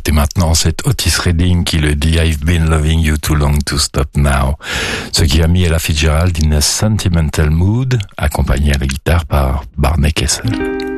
Et maintenant, c'est Otis Redding qui le dit, I've been loving you too long to stop now. Ce qui a mis Ella Fitzgerald in a sentimental mood, accompagné à la guitare par Barney Kessel.